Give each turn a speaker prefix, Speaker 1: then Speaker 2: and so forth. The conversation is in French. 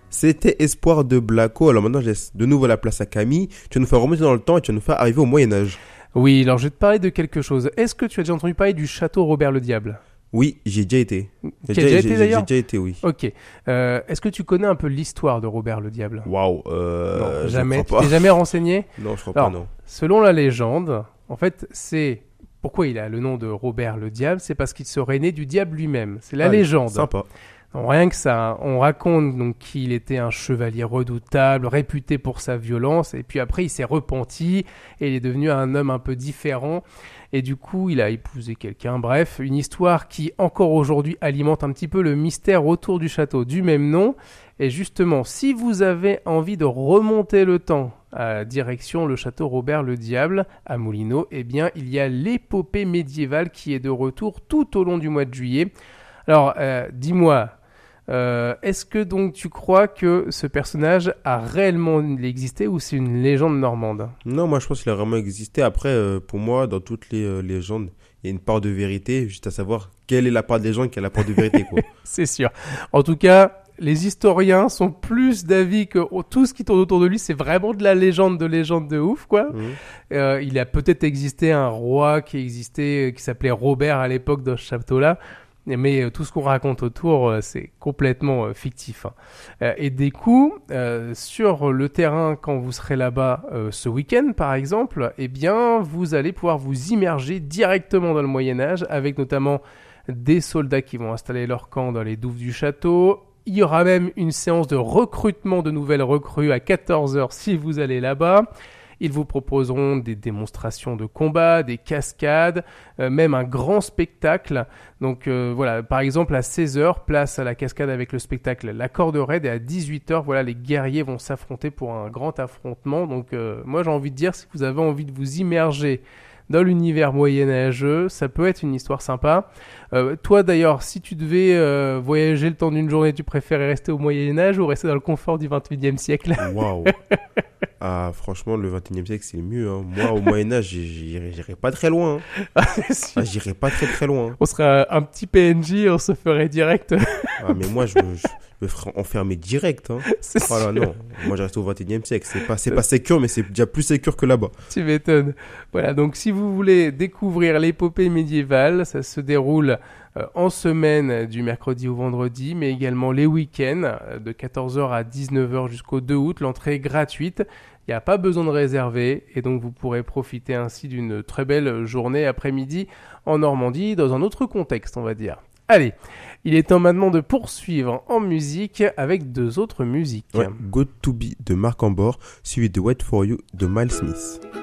Speaker 1: C'était Espoir de Blacko. Alors maintenant, je laisse de nouveau la place à Camille. Tu vas nous faire remonter dans le temps et tu vas nous faire arriver au Moyen-Âge.
Speaker 2: Oui, alors je vais te parler de quelque chose. Est-ce que tu as déjà entendu parler du château Robert le Diable ?
Speaker 1: Oui, j'ai déjà été.
Speaker 2: Tu as déjà été d'ailleurs ?
Speaker 1: J'ai déjà été, oui.
Speaker 2: Ok. Est-ce que tu connais un peu l'histoire de Robert le Diable ?
Speaker 1: Waouh.
Speaker 2: Non, jamais.
Speaker 1: Je
Speaker 2: Tu
Speaker 1: crois
Speaker 2: t'es
Speaker 1: pas.
Speaker 2: jamais renseigné ?
Speaker 1: Non, je crois
Speaker 2: Alors,
Speaker 1: pas, non.
Speaker 2: Selon la légende, en fait, c'est... Pourquoi il a le nom de Robert le Diable ? C'est parce qu'il serait né du diable lui-même. C'est la légende.
Speaker 1: Sympa.
Speaker 2: Non, rien que ça, on raconte donc qu'il était un chevalier redoutable, réputé pour sa violence, et puis après il s'est repenti et il est devenu un homme un peu différent, et du coup il a épousé quelqu'un, bref, une histoire qui encore aujourd'hui alimente un petit peu le mystère autour du château du même nom. Et justement, si vous avez envie de remonter le temps à direction le château Robert le Diable à Moulineau, eh bien il y a l'épopée médiévale qui est de retour tout au long du mois de juillet. Alors dis-moi, est-ce que donc tu crois que ce personnage a réellement existé ou c'est une légende normande ?
Speaker 1: Non, moi je pense qu'il a vraiment existé. Après, pour moi, dans toutes les légendes, il y a une part de vérité, juste à savoir quelle est la part des gens qui a la part de vérité, quoi.
Speaker 2: C'est sûr. En tout cas, les historiens sont plus d'avis que tout ce qui tourne autour de lui, c'est vraiment de la légende de ouf, quoi. Il a peut-être existé un roi qui s'appelait Robert à l'époque dans ce château-là. Mais tout ce qu'on raconte autour, c'est complètement fictif. Et des coups, sur le terrain, quand vous serez là-bas ce week-end, par exemple, eh bien, vous allez pouvoir vous immerger directement dans le Moyen-Âge, avec notamment des soldats qui vont installer leur camp dans les douves du château. Il y aura même une séance de recrutement de nouvelles recrues à 14h si vous allez là-bas. Ils vous proposeront des démonstrations de combat, des cascades, même un grand spectacle. Donc voilà, par exemple à 16h, place à la cascade avec le spectacle La Corde Raide, et à 18h, voilà, les guerriers vont s'affronter pour un grand affrontement. Donc moi j'ai envie de dire, si vous avez envie de vous immerger dans l'univers moyenâgeux, ça peut être une histoire sympa. Toi d'ailleurs, si tu devais voyager le temps d'une journée, tu préférais rester au Moyen-Âge ou rester dans le confort du 21e siècle ?
Speaker 1: Waouh. Ah, franchement, le 21e siècle, c'est mieux. Hein. Moi, au Moyen-Âge, j'irai pas très loin. Hein. Ah, j'irai pas très très loin.
Speaker 2: On serait un petit PNJ, on se ferait direct.
Speaker 1: Ah, mais moi, je me ferais enfermer direct. Hein. Voilà, non. Moi, je reste au 21e siècle. C'est pas sécure, mais c'est déjà plus sécure que là-bas.
Speaker 2: Tu m'étonnes. Voilà, donc si vous voulez découvrir l'épopée médiévale, ça se déroule en semaine du mercredi au vendredi, mais également les week-ends de 14h à 19h jusqu'au 2 août. L'entrée est gratuite. Il n'y a pas besoin de réserver et donc vous pourrez profiter ainsi d'une très belle journée après-midi en Normandie dans un autre contexte, on va dire. Allez, il est temps maintenant de poursuivre en musique avec deux autres musiques.
Speaker 1: Ouais, Good to Be de Marc Ambor, suivi de Wait for You de Miles Smith.